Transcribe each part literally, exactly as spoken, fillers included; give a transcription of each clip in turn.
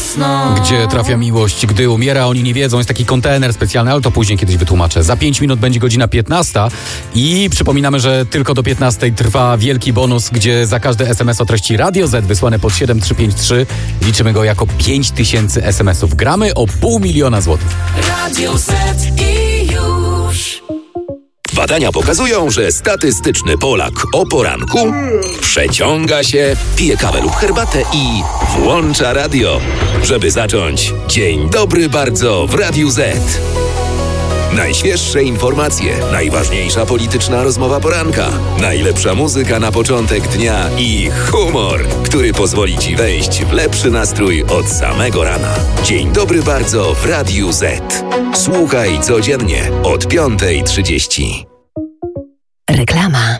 jasno. Gdzie trafia miłość, gdy umiera, oni nie wiedzą. Jest taki kontener specjalny, ale to później kiedyś wytłumaczę. Za pięć minut będzie godzina piętnasta i przypominamy, że tylko do piętnastej trwa wielki bonus, gdzie za każdy es em es o treści Radio Z wysłane pod siedem trzy pięć trzy liczymy go jako pięć tysięcy es em esów. Gramy o pół miliona złotych. Radio Z i już. Badania pokazują, że statystyczny Polak o poranku przeciąga się, pije kawę lub herbatę i włącza radio, żeby zacząć dzień dobry bardzo w Radiu Z. Najświeższe informacje, najważniejsza polityczna rozmowa poranka, najlepsza muzyka na początek dnia i humor, który pozwoli Ci wejść w lepszy nastrój od samego rana. Dzień dobry bardzo w Radiu Z. Słuchaj codziennie od piątej trzydzieści. Reklama.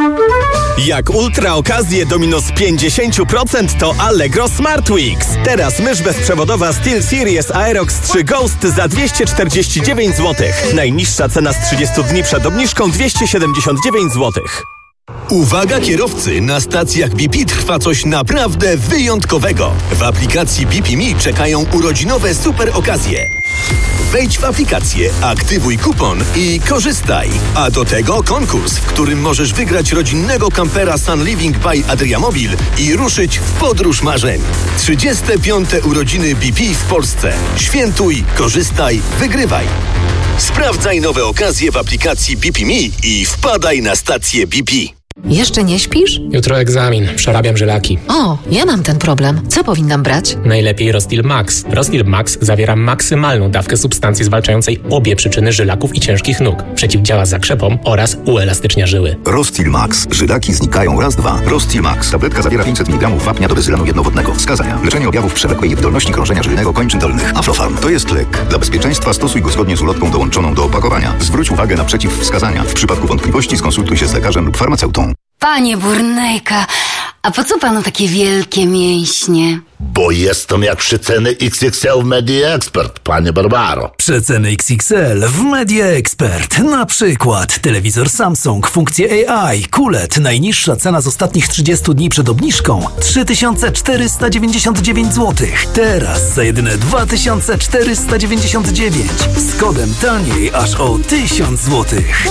Jak ultra okazje do minus pięćdziesiąt procent to Allegro Smart Weeks. Teraz mysz bezprzewodowa SteelSeries Aerox trzy Ghost za dwieście czterdzieści dziewięć złotych. Najniższa cena z trzydziestu dni przed obniżką dwieście siedemdziesiąt dziewięć złotych. Uwaga kierowcy, na stacjach B P trwa coś naprawdę wyjątkowego. W aplikacji B P Me czekają urodzinowe super okazje. Wejdź w aplikację, aktywuj kupon i korzystaj. A do tego konkurs, w którym możesz wygrać rodzinnego kampera Sun Living by Adriamobil i ruszyć w podróż marzeń. trzydzieste piąte urodziny B P w Polsce. Świętuj, korzystaj, wygrywaj. Sprawdzaj nowe okazje w aplikacji B P Me i wpadaj na stację B P. Jeszcze nie śpisz? Jutro egzamin, przerabiam żylaki. O, ja mam ten problem. Co powinnam brać? Najlepiej Rostil Max. Rostil Max zawiera maksymalną dawkę substancji zwalczającej obie przyczyny żylaków i ciężkich nóg. Przeciwdziała zakrzepom oraz uelastycznia żyły. Rostil Max. Żylaki znikają raz, dwa. Rostil Max. Tabletka zawiera pięćset miligramów wapnia do bezylanu jednowodnego. Wskazania. Leczenie objawów przewlekłej niewydolności krążenia żylnego kończyn dolnych. Aflofarm. To jest lek. Dla bezpieczeństwa stosuj go zgodnie z ulotką dołączoną do opakowania. Zwróć uwagę na przeciwwskazania. W przypadku wątpliwości skonsultuj się z lekarzem lub farmaceutą. Panie Burnejka, a po co panu takie wielkie mięśnie? Bo jestem jak przeceny X X L w Media Expert, panie Barbaro. Przeceny X X L w Media Expert. Na przykład telewizor Samsung, funkcje A I, Q L E D. Najniższa cena z ostatnich trzydziestu dni przed obniżką trzy tysiące czterysta dziewięćdziesiąt dziewięć złotych. Teraz za jedyne dwa tysiące czterysta dziewięćdziesiąt dziewięć. Z kodem taniej aż o tysiąc złotych.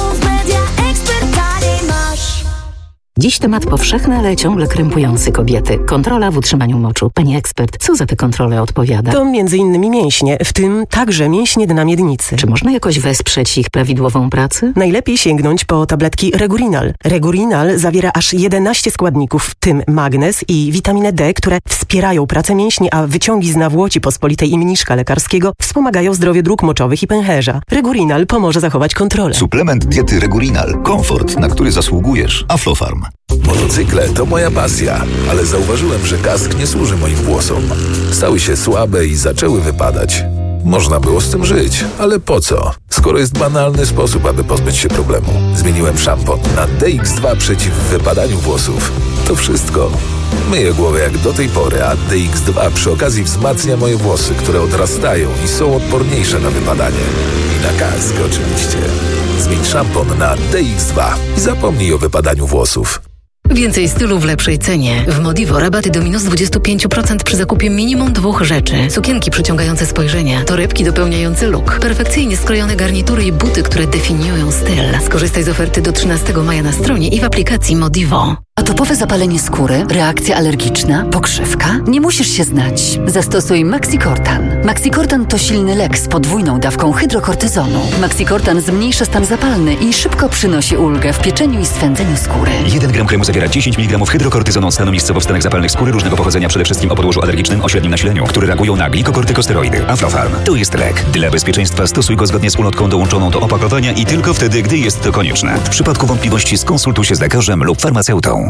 Dziś temat powszechny, ale ciągle krępujący kobiety. Kontrola w utrzymaniu moczu. Pani ekspert, co za te kontrole odpowiada? To między innymi mięśnie, w tym także mięśnie dna miednicy. Czy można jakoś wesprzeć ich prawidłową pracę? Najlepiej sięgnąć po tabletki Regurinal. Regurinal zawiera aż jedenaście składników, w tym magnez i witaminę D, które wspierają pracę mięśni, a wyciągi z nawłoci pospolitej i mniszka lekarskiego wspomagają zdrowie dróg moczowych i pęcherza. Regurinal pomoże zachować kontrolę. Suplement diety Regurinal. Komfort, na który zasługujesz. Aflofarm. Motocykle to moja pasja, ale zauważyłem, że kask nie służy moim włosom. Stały się słabe i zaczęły wypadać. Można było z tym żyć, ale po co? Skoro jest banalny sposób, aby pozbyć się problemu. Zmieniłem szampon na D X dwa przeciw wypadaniu włosów. To wszystko. Myję głowę jak do tej pory, a D X dwa przy okazji wzmacnia moje włosy, które odrastają i są odporniejsze na wypadanie. I na kask oczywiście. Zmień szampon na D X dwa i zapomnij o wypadaniu włosów. Więcej stylu w lepszej cenie. W Modivo rabaty do minus dwadzieścia pięć procent przy zakupie minimum dwóch rzeczy. Sukienki przyciągające spojrzenia, torebki dopełniające look, perfekcyjnie skrojone garnitury i buty, które definiują styl. Skorzystaj z oferty do trzynastego maja na stronie i w aplikacji Modivo. Atopowe zapalenie skóry, reakcja alergiczna, pokrzywka? Nie musisz się znać. Zastosuj Maxicortan. Maxicortan to silny lek z podwójną dawką hydrokortyzonu. Maxicortan zmniejsza stan zapalny i szybko przynosi ulgę w pieczeniu i swędzeniu skóry. jeden gram kremu zawiera dziesięć miligramów hydrokortyzonu od stanu miejscowo w stanach zapalnych skóry różnego pochodzenia, przede wszystkim o podłożu alergicznym o średnim nasileniu, które reagują na glikokortykosteroidy. Aflofarm. To jest lek. Dla bezpieczeństwa stosuj go zgodnie z ulotką dołączoną do opakowania i tylko wtedy, gdy jest to konieczne. W przypadku wątpliwości skonsultuj się z lekarzem lub farmaceutą.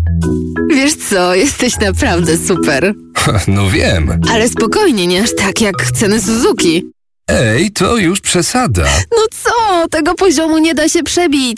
Wiesz co, jesteś naprawdę super. No wiem. Ale spokojnie, nie aż tak jak ceny Suzuki. Ej, to już przesada. No co, tego poziomu nie da się przebić.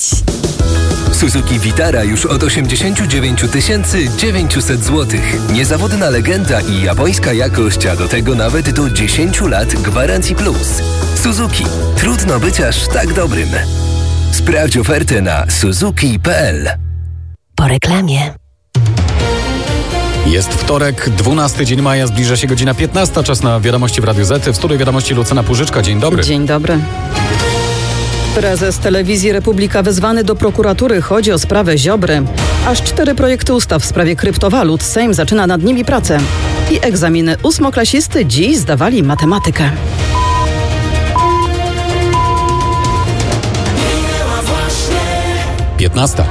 Suzuki Vitara już od osiemdziesiąt dziewięć tysięcy dziewięćset złotych. Niezawodna legenda i japońska jakość, a do tego nawet do dziesięć lat gwarancji plus. Suzuki. Trudno być aż tak dobrym. Sprawdź ofertę na suzuki kropka p l. Po reklamie. Jest wtorek, dwunasty dzień maja, zbliża się godzina piętnasta, czas na Wiadomości w Radiu Z. W studiu Wiadomości Lucyna Pużyczka. Dzień dobry. Dzień dobry. Prezes Telewizji Republika wezwany do prokuratury. Chodzi o sprawę Ziobry. Aż cztery projekty ustaw w sprawie kryptowalut. Sejm zaczyna nad nimi pracę. I egzaminy ósmoklasisty dziś zdawali matematykę. piętnasta.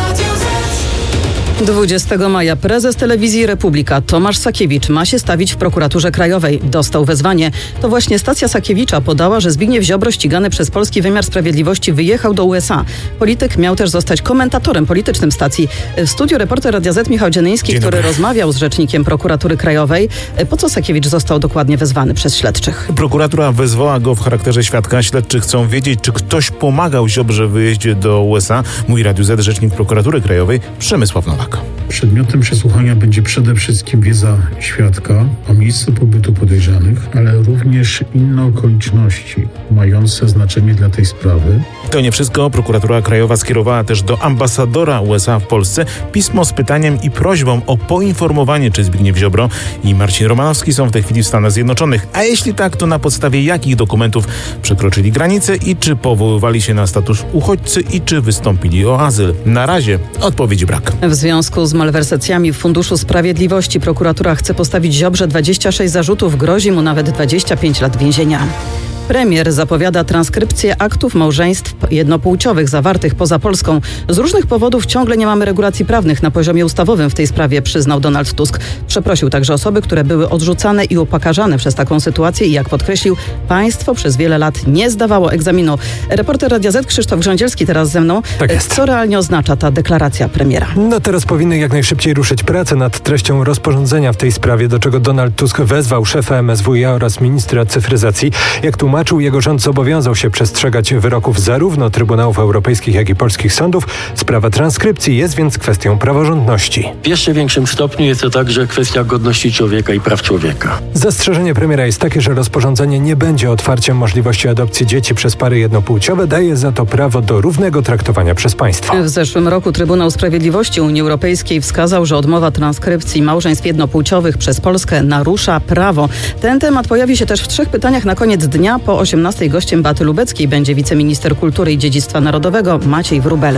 dwudziestego maja prezes Telewizji Republika Tomasz Sakiewicz ma się stawić w prokuraturze krajowej. Dostał wezwanie. To właśnie stacja Sakiewicza podała, że Zbigniew Ziobro, ścigany przez polski wymiar sprawiedliwości, wyjechał do U S A. Polityk miał też zostać komentatorem politycznym stacji. W studiu reporter Radia Z Michał Dzianyński, który rozmawiał z rzecznikiem prokuratury krajowej. Po co Sakiewicz został dokładnie wezwany przez śledczych? Prokuratura wezwała go w charakterze świadka. Śledczy chcą wiedzieć, czy ktoś pomagał Ziobrze w wyjeździe do U S A. Mówi Radiu Z rzecznik prokuratury krajowej Przemysław Nowak. Przedmiotem przesłuchania będzie przede wszystkim wiedza świadka o miejscu pobytu podejrzanych, ale również inne okoliczności mające znaczenie dla tej sprawy. To nie wszystko. Prokuratura krajowa skierowała też do ambasadora U S A w Polsce pismo z pytaniem i prośbą o poinformowanie, czy Zbigniew Ziobro i Marcin Romanowski są w tej chwili w Stanach Zjednoczonych. A jeśli tak, to na podstawie jakich dokumentów przekroczyli granicę i czy powoływali się na status uchodźcy i czy wystąpili o azyl. Na razie odpowiedzi brak. W związku z malwersacjami w Funduszu Sprawiedliwości prokuratura chce postawić Ziobrze dwadzieścia sześć zarzutów, grozi mu nawet dwadzieścia pięć lat więzienia. Premier zapowiada transkrypcję aktów małżeństw jednopłciowych zawartych poza Polską. Z różnych powodów ciągle nie mamy regulacji prawnych na poziomie ustawowym w tej sprawie, przyznał Donald Tusk. Przeprosił także osoby, które były odrzucane i upokarzane przez taką sytuację i jak podkreślił, państwo przez wiele lat nie zdawało egzaminu. Reporter Radia Z Krzysztof Grządzielski teraz ze mną. Tak jest. Co realnie oznacza ta deklaracja premiera? No teraz powinny jak najszybciej ruszyć prace nad treścią rozporządzenia w tej sprawie, do czego Donald Tusk wezwał szefa M S W iA oraz ministra cyfryzacji. Jak tłumaczył, jego rząd zobowiązał się przestrzegać wyroków zarówno Trybunałów Europejskich, jak i polskich sądów. Sprawa transkrypcji jest więc kwestią praworządności. W jeszcze większym stopniu jest to także kwestia godności człowieka i praw człowieka. Zastrzeżenie premiera jest takie, że rozporządzenie nie będzie otwarciem możliwości adopcji dzieci przez pary jednopłciowe, daje za to prawo do równego traktowania przez państwo. W zeszłym roku Trybunał Sprawiedliwości Unii Europejskiej wskazał, że odmowa transkrypcji małżeństw jednopłciowych przez Polskę narusza prawo. Ten temat pojawi się też w trzech pytaniach na koniec dnia. Po osiemnastej gościem Beaty Lubeckiej będzie wiceminister kultury i dziedzictwa narodowego Maciej Wróbel.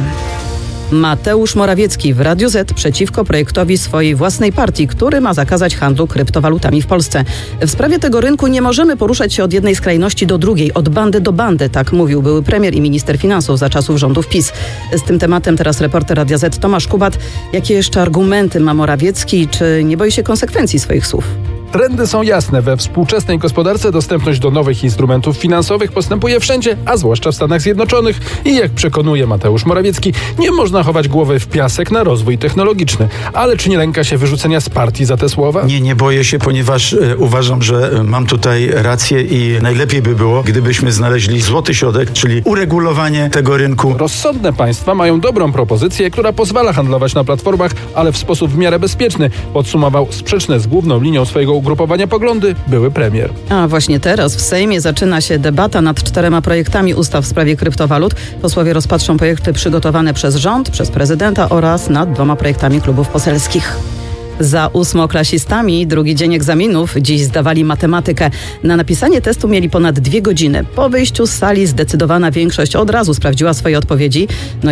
Mateusz Morawiecki w Radiu Z przeciwko projektowi swojej własnej partii, który ma zakazać handlu kryptowalutami w Polsce. W sprawie tego rynku nie możemy poruszać się od jednej skrajności do drugiej, od bandy do bandy, tak mówił były premier i minister finansów za czasów rządów PiS. Z tym tematem teraz reporter Radia Z Tomasz Kubat. Jakie jeszcze argumenty ma Morawiecki? Czy nie boi się konsekwencji swoich słów? Trendy są jasne. We współczesnej gospodarce dostępność do nowych instrumentów finansowych postępuje wszędzie, a zwłaszcza w Stanach Zjednoczonych. I jak przekonuje Mateusz Morawiecki, nie można chować głowy w piasek na rozwój technologiczny. Ale czy nie lęka się wyrzucenia z partii za te słowa? Nie, nie boję się, ponieważ e, uważam, że mam tutaj rację i najlepiej by było, gdybyśmy znaleźli złoty środek, czyli uregulowanie tego rynku. Rozsądne państwa mają dobrą propozycję, która pozwala handlować na platformach, ale w sposób w miarę bezpieczny, podsumował sprzeczne z główną linią swojego ugrupowania poglądy były premier. A właśnie teraz w Sejmie zaczyna się debata nad czterema projektami ustaw w sprawie kryptowalut. Posłowie rozpatrzą projekty przygotowane przez rząd, przez prezydenta oraz nad dwoma projektami klubów poselskich. Za ósmoklasistami drugi dzień egzaminów. Dziś zdawali matematykę. Na napisanie testu mieli ponad dwie godziny. Po wyjściu z sali zdecydowana większość od razu sprawdziła swoje odpowiedzi. No